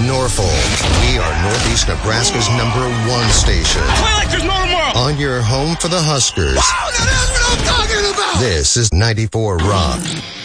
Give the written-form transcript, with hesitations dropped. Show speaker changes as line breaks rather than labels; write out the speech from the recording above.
Norfolk. We are Northeast Nebraska's #1 station.
Play like there's no tomorrow.
On your home for the Huskers.
Wow, that's what I'm talking about.
This is 94 Rock.